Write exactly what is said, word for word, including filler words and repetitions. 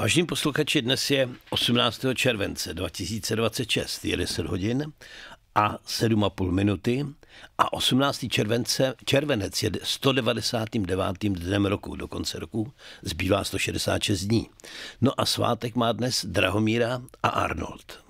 Vážení posluchači, dnes je osmnáctého července dva tisíce dvacet šest, je deset hodin a sedm a půl minuty a osmnáctého července, červenec je sto devadesátým devátým dnem roku, do konce roku zbývá sto šedesát šest dní. No a svátek má dnes Drahomíra a Arnold.